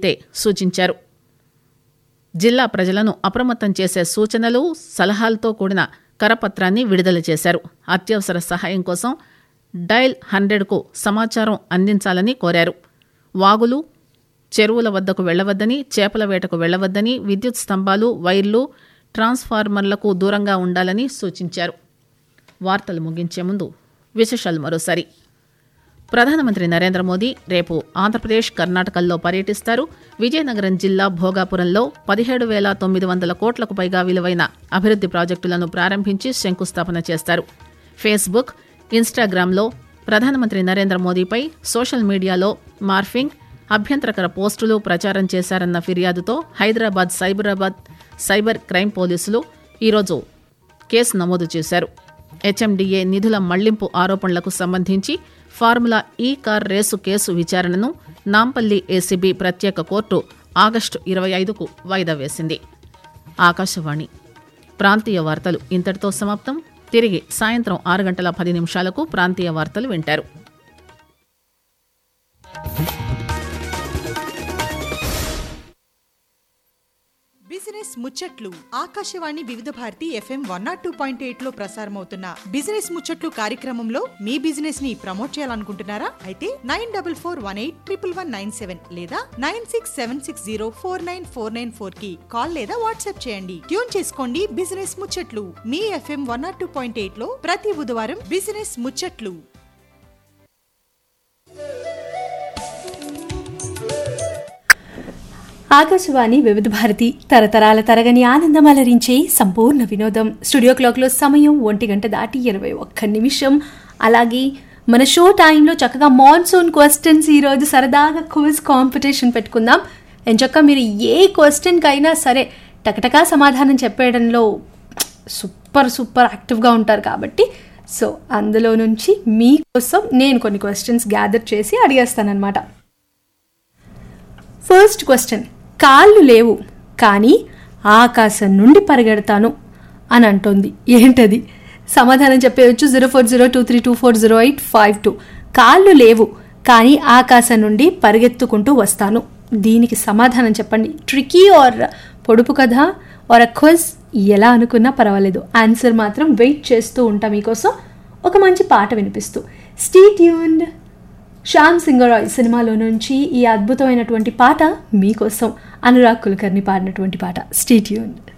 సూచించారు. జిల్లా ప్రజలను అప్రమత్తం చేసే సూచనలు, సలహాలతో కూడిన కరపత్రాన్ని విడుదల చేశారు. అత్యవసర సహాయం కోసం డయల్ 100కు సమాచారం అందించాలని కోరారు. వాగులు, చెరువుల వద్దకు వెళ్లవద్దని, చేపల వేటకు వెళ్లవద్దని, విద్యుత్ స్తంభాలు, వైర్లు, ట్రాన్స్ఫార్మర్లకు దూరంగా ఉండాలని సూచించారు. వార్తలు ముగించే ముందు విశేషాలు మరోసారి. ప్రధానమంత్రి నరేంద్ర మోదీ రేపు ఆంధ్రప్రదేశ్, కర్ణాటకల్లో పర్యటిస్తారు. విజయనగరం జిల్లా భోగాపురంలో 17,900 కోట్లకు పైగా విలువైన అభివృద్ది ప్రాజెక్టులను ప్రారంభించి శంకుస్థాపన చేస్తారు. ఫేస్బుక్, ఇన్స్టాగ్రామ్లో ప్రధానమంత్రి నరేంద్ర మోదీపై సోషల్ మీడియాలో మార్ఫింగ్, అభ్యంతరకర పోస్టులు ప్రచారం చేశారన్న ఫిర్యాదుతో హైదరాబాద్ సైబర్ క్రైమ్ పోలీసులు ఈరోజు కేసు నమోదు చేశారు. హెచ్ఎండిఏ నిధుల మళ్లింపు ఆరోపణలకు సంబంధించి ఫార్ములా ఈ కార్ రేసు కేసు విచారణను నాంపల్లి ఏసీబీ ప్రత్యేక కోర్టు ఆగస్టు 25కు వాయిదా వేసింది. ఆకాశవాణి ప్రాంతీయ వార్తలు ఇంతటితో సమాప్తం. తిరిగి సాయంత్రం 6:10 ప్రాంతీయ వార్తలు వింటారు. బిజినెస్ ముచ్చట్లు. ఆకాశవాణి వివిధ భారతి FM 102.8 లో ప్రసారమవుతున్న బిజినెస్ ముచ్చట్లు కార్యక్రమంలో మీ బిజినెస్ ని ప్రమోట్ చేయాలనుకుంటున్నారా? అయితే 9448111197 లేదా 9676049494 కి కాల్ లేదా వాట్సాప్ చేయండి. ట్యూన్ చేసుకోండి బిజినెస్ ముచ్చట్లు. మీ FM 102.8 లో ప్రతి బుధవారం బిజినెస్ ముచ్చట్లు. ఆకాశవాణి వివిధ భారతి తరతరాల తరగని ఆనందం అలరించే సంపూర్ణ వినోదం. స్టూడియో క్లాక్లో సమయం 1:21. అలాగే మన షో టైంలో చక్కగా మాన్సూన్ క్వశ్చన్స్ ఈరోజు సరదాగా క్విజ్ కాంపిటీషన్ పెట్టుకుందాం. ఎంచక్క మీరు ఏ క్వశ్చన్కైనా సరే టకటకా సమాధానం చెప్పేయడంలో సూపర్ యాక్టివ్గా ఉంటారు కాబట్టి సో అందులో నుంచి మీకోసం నేను కొన్ని క్వశ్చన్స్ గ్యాదర్ చేసి అడిగేస్తానమాట. ఫస్ట్ క్వశ్చన్, కాళ్ళు లేవు కానీ ఆకాశం నుండి పరిగెడతాను అని అంటోంది. ఏంటది? సమాధానం చెప్పేయచ్చు 040232408552. కాళ్ళు లేవు కానీ ఆకాశం నుండి పరిగెత్తుకుంటూ వస్తాను. దీనికి సమాధానం చెప్పండి. ట్రికీ ఆర్ పొడుపు కథ ఆర్ క్విజ్ ఎలా అనుకున్నా పర్వాలేదు. ఆన్సర్ మాత్రం వెయిట్ చేస్తూ ఉంటా మీకోసం ఒక మంచి పాట వినిపిస్తూ. Stay tuned. శ్యామ్ సింగరాయ్ సినిమాలో నుంచి ఈ అద్భుతమైనటువంటి పాట మీకోసం. అనురాగ్ కుల్కర్ని పాడినటువంటి పాట. Stay tuned.